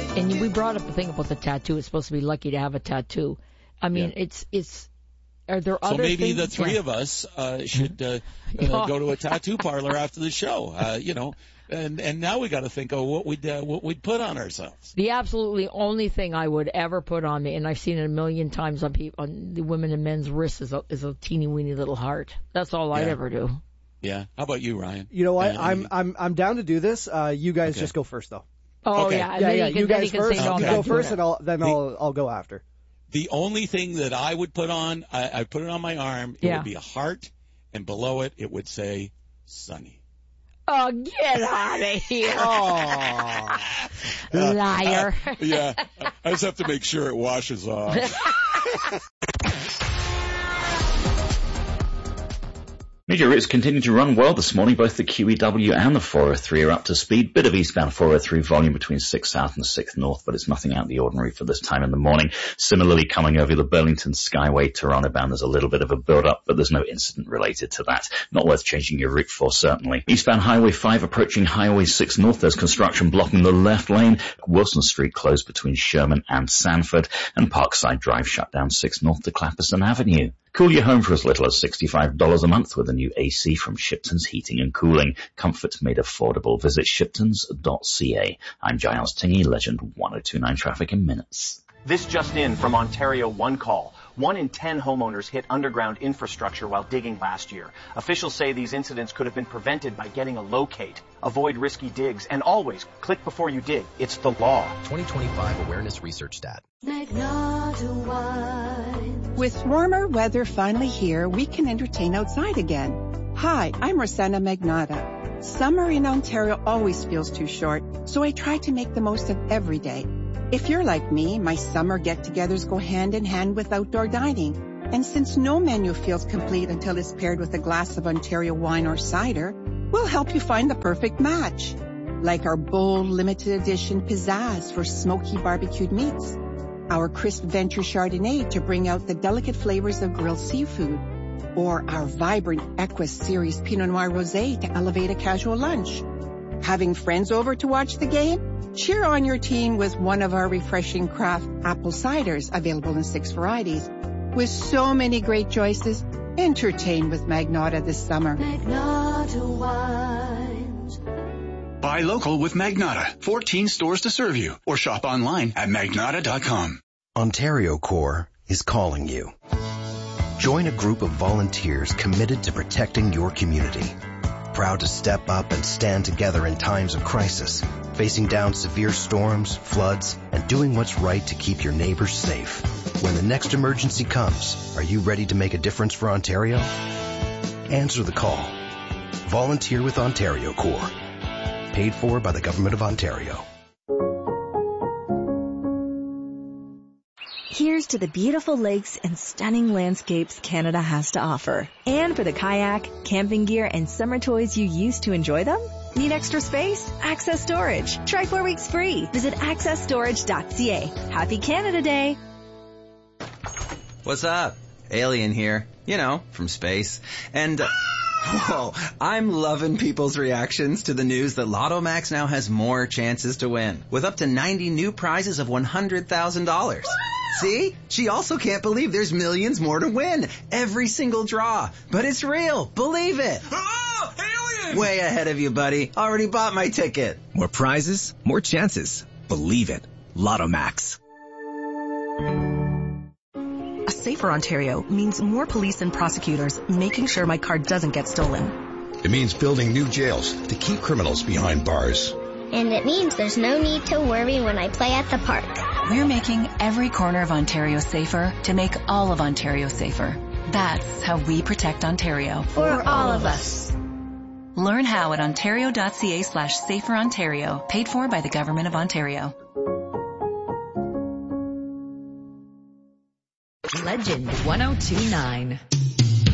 And we brought up the thing about the tattoo. It's supposed to be lucky to have a tattoo. I mean, it's. Are there other things? So maybe the three of us should go to a tattoo parlor after the show. And now we got to think of what we'd put on ourselves. The absolutely only thing I would ever put on me, and I've seen it a million times on the women and men's wrists, is a teeny weeny little heart. That's all I'd ever do. Yeah. How about you, Ryan? You know what? I'm down to do this. You guys just go first, though. Oh okay. yeah. You guys first. You can go first, and I'll go after. The only thing that I would put on, I put it on my arm. It would be a heart, and below it would say "Sunny." Oh, get out of here! Oh, liar! Yeah, I just have to make sure it washes off. Major routes continue to run well this morning. Both the QEW and the 403 are up to speed. Bit of eastbound 403 volume between 6 South and 6 North, but it's nothing out of the ordinary for this time in the morning. Similarly, coming over the Burlington Skyway, Toronto bound, there's a little bit of a build-up, but there's no incident related to that. Not worth changing your route for, certainly. Eastbound Highway 5 approaching Highway 6 North. There's construction blocking the left lane. Wilson Street closed between Sherman and Sanford, and Parkside Drive shut down 6 North to Clapperson Avenue. Cool your home for as little as $65 a month with a new AC from Shipton's Heating and Cooling. Comfort made affordable. Visit shiptons.ca. I'm Giles Tingy, Legend 1029 traffic in minutes. This just in from Ontario One Call. 1 in 10 homeowners hit underground infrastructure while digging last year. Officials say these incidents could have been prevented by getting a locate. Avoid risky digs and always click before you dig. It's the law. 2025 Awareness Research Stat. With warmer weather finally here, we can entertain outside again. Hi, I'm Rosanna Magnotta. Summer in Ontario always feels too short, so I try to make the most of every day. If you're like me, my summer get-togethers go hand in hand with outdoor dining. And since no menu feels complete until it's paired with a glass of Ontario wine or cider, we'll help you find the perfect match. Like our bold limited edition pizzazz for smoky barbecued meats, our crisp Venture Chardonnay to bring out the delicate flavors of grilled seafood, or our vibrant Equus Series Pinot Noir Rosé to elevate a casual lunch. Having friends over to watch the game? Cheer on your team with one of our refreshing craft apple ciders, available in 6 varieties. With so many great choices, entertain with Magnotta this summer. Magnotta Wines. Buy local with Magnotta. 14 stores to serve you. Or shop online at magnotta.com. Ontario Corps is calling you. Join a group of volunteers committed to protecting your community. Proud to step up and stand together in times of crisis, facing down severe storms, floods, and doing what's right to keep your neighbors safe. When the next emergency comes, are you ready to make a difference for Ontario? Answer the call. Volunteer with Ontario Corps. Paid for by the Government of Ontario. Here's to the beautiful lakes and stunning landscapes Canada has to offer. And for the kayak, camping gear, and summer toys you use to enjoy them? Need extra space? Access Storage. Try 4 weeks free. Visit accessstorage.ca. Happy Canada Day! What's up? Alien here. You know, from space. And, whoa, I'm loving people's reactions to the news that Lotto Max now has more chances to win, with up to 90 new prizes of $100,000. See? She also can't believe there's millions more to win. Every single draw. But it's real. Believe it. Oh, alien! Way ahead of you, buddy. Already bought my ticket. More prizes, more chances. Believe it. Lotto Max. A safer Ontario means more police and prosecutors making sure my car doesn't get stolen. It means building new jails to keep criminals behind bars. And it means there's no need to worry when I play at the park. We're making every corner of Ontario safer to make all of Ontario safer. That's how we protect Ontario. For all of us. Learn how at ontario.ca/saferontario. Paid for by the Government of Ontario. Legend 1029.